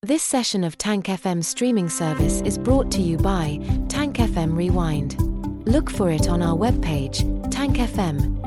This session of Tank FM streaming service is brought to you by Tank FM Rewind. Look for it on our webpage, Tank FM.